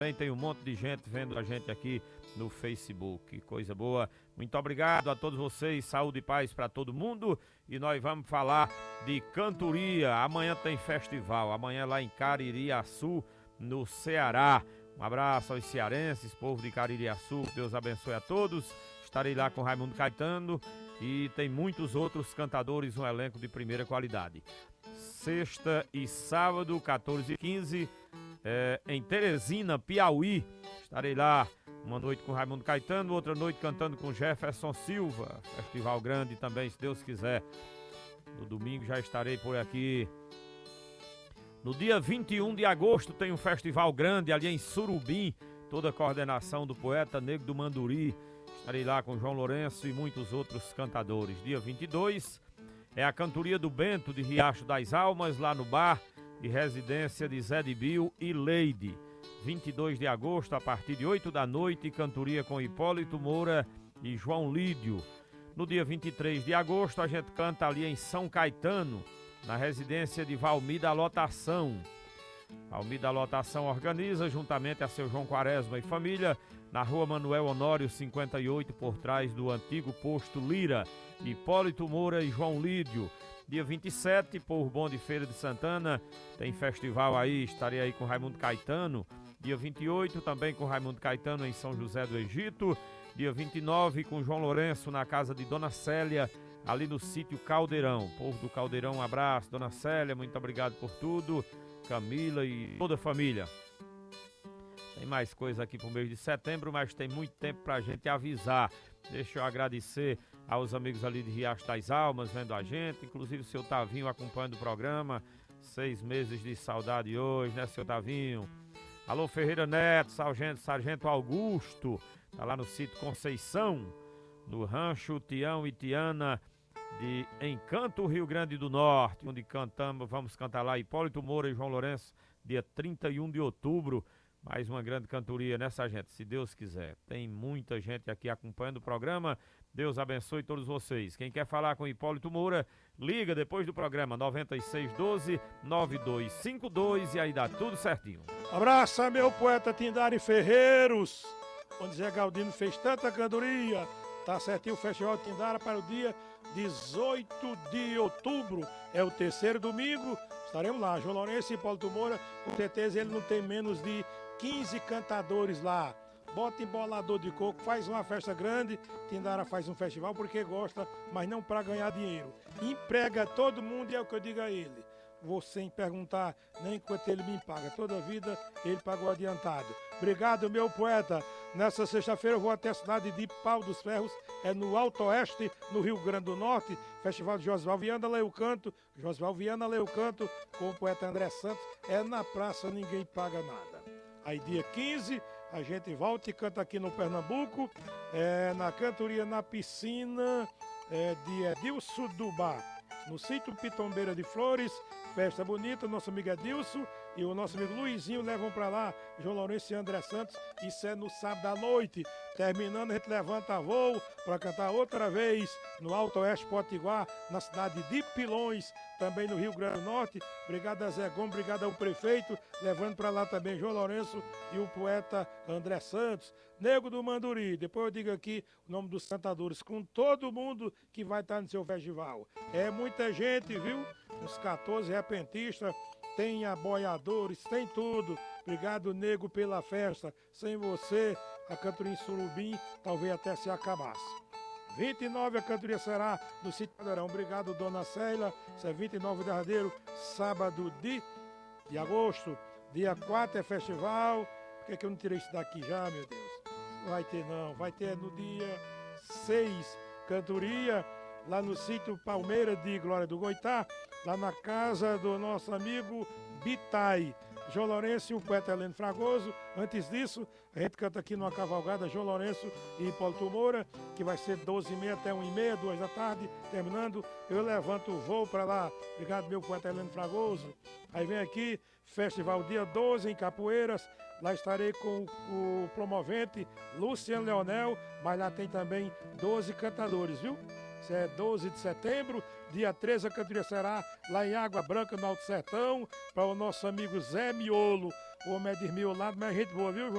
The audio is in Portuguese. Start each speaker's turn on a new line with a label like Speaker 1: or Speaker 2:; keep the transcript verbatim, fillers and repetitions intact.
Speaker 1: Também tem um monte de gente vendo a gente aqui no Facebook, coisa boa. Muito obrigado a todos vocês, saúde e paz para todo mundo. E nós vamos falar de cantoria. Amanhã tem festival, amanhã lá em Caririaçu, no Ceará. Um abraço aos cearenses, povo de Caririaçu, que Deus abençoe a todos. Estarei lá com Raimundo Caetano e tem muitos outros cantadores, um elenco de primeira qualidade. Sexta e sábado, quatorze e quinze, é, em Teresina, Piauí. Estarei lá uma noite com Raimundo Caetano, outra noite cantando com Jefferson Silva. Festival grande também, se Deus quiser. No domingo já estarei por aqui. No dia vinte e um de agosto tem um festival grande ali em Surubim, toda a coordenação do poeta Negro do Manduri. Estarei lá com João Lourenço e muitos outros cantadores. Dia vinte e dois é a cantoria do Bento de Riacho das Almas, lá no bar de residência de Zé de Bill e Leide. vinte e dois de agosto, a partir de oito da noite, cantoria com Hipólito Moura e João Lídio. No dia vinte e três de agosto, a gente canta ali em São Caetano, na residência de Valmir da Lotação. Valmir da Lotação organiza, juntamente a seu João Quaresma e família, na rua Manuel Honório cinquenta e oito, por trás do antigo posto Lira, Hipólito Moura e João Lídio. Dia vinte e sete, por Bom de Feira de Santana, tem festival aí, estarei aí com Raimundo Caetano. Dia vinte e oito, também com Raimundo Caetano em São José do Egito. Dia vinte e nove, com João Lourenço na casa de Dona Célia, ali no sítio Caldeirão. Povo do Caldeirão, um abraço. Dona Célia, muito obrigado por tudo. Camila e toda a família. Tem mais coisa aqui pro mês de setembro, mas tem muito tempo pra gente avisar. Deixa eu agradecer aos amigos ali de Riacho das Almas, vendo a gente. Inclusive o seu Tavinho acompanhando o programa. Seis meses de saudade hoje, né, seu Tavinho? Alô, Ferreira Neto, Sargento, Sargento Augusto. Tá lá no sítio Conceição, no rancho Tião e Tiana de Encanto, Rio Grande do Norte, onde cantamos, vamos cantar lá Hipólito Moura e João Lourenço, dia trinta e um de outubro. Mais uma grande cantoria, né, Sargento? Se Deus quiser. Tem muita gente aqui acompanhando o programa. Deus abençoe todos vocês. Quem quer falar com Hipólito Moura, liga depois do programa nove seis um dois, nove dois cinco dois e aí dá tudo certinho.
Speaker 2: Abraça, meu poeta Tindari Ferreiros, onde Zé Galdino fez tanta cantoria. Tá certinho o Festival Tindara para o dia dezoito de outubro. É o terceiro domingo. Estaremos lá. João Lourenço e Hipólito Moura. Com certeza ele não tem menos de quinze cantadores lá. Bota embolador de coco, faz uma festa grande. Tindara faz um festival porque gosta, mas não para ganhar dinheiro. Emprega todo mundo e é o que eu digo a ele. Vou sem perguntar nem quanto ele me paga. Toda a vida ele pagou adiantado. Obrigado, meu poeta. Nessa sexta-feira eu vou até a cidade de Pau dos Ferros, é no Alto Oeste, no Rio Grande do Norte. Festival de Josival Viana Leu Canto. Josival Viana Leu Canto com o poeta André Santos. É na praça, ninguém paga nada. Aí dia quinze a gente volta e canta aqui no Pernambuco, é, na cantoria na piscina é, de Edilson do Bar, no sítio Pitombeira de Flores. Festa bonita, nosso amigo Edilson e o nosso amigo Luizinho levam pra lá, João Lourenço e André Santos. Isso é no sábado à noite. Terminando, a gente levanta voo para cantar outra vez no Alto Oeste Potiguar, na cidade de Pilões, também no Rio Grande do Norte. Obrigado a Zé Gomes, obrigado ao prefeito, levando para lá também João Lourenço e o poeta André Santos. Nego do Manduri, depois eu digo aqui o nome dos cantadores, com todo mundo que vai estar no seu festival. É muita gente, viu? Uns quatorze repentistas, tem aboiadores, tem tudo. Obrigado, nego, pela festa. Sem você, a cantoria em Surubim talvez até se acabasse. vinte e nove a cantoria será no sítio Caldeirão. Obrigado, dona Célia. Isso é vinte e nove de janeiro, sábado de, de agosto. Dia quatro é festival. Por que, que eu não tirei isso daqui já, meu Deus? Não vai ter não. Vai ter no dia seis, cantoria, lá no sítio Palmeira de Glória do Goitá, lá na casa do nosso amigo Bitai. João Lourenço e o poeta Heleno Fragoso. Antes disso, a gente canta aqui numa cavalgada João Lourenço e Hipólito Moura, que vai ser doze e meia até uma e meia, duas da tarde, terminando. Eu levanto o voo para lá. Obrigado, meu poeta Heleno Fragoso. Aí vem aqui, festival dia doze em Capoeiras. Lá estarei com o promovente Luciano Leonel, mas lá tem também doze cantadores, viu? Isso é doze de setembro, dia treze a cantoria será lá em Água Branca, no Alto Sertão, para o nosso amigo Zé Miolo, o homem é desmiolado, mas é gente boa, viu, João?